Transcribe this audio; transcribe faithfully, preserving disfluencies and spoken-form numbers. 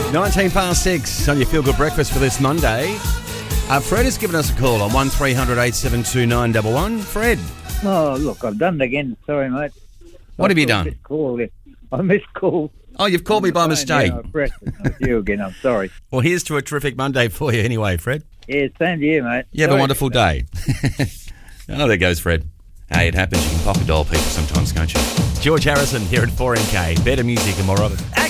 nineteen past six on your Feel Good Breakfast for this Monday. Uh, Fred has given us a call on one three hundred eight seven two nine one one. Fred. Oh, look, I've done it again. Sorry, mate. What I have you thought I done? missed call. I missed call. Oh, you've called me by Phone, mistake. Yeah, I pressed it. It's you again. I'm sorry. Well, here's to a terrific Monday for you anyway, Fred. Yeah, same to you, mate. You have Sorry a wonderful day. Oh, there goes Fred. Hey, it happens. You can pocket dial people sometimes, can't you? George Harrison here at four N K. Better music and more of it.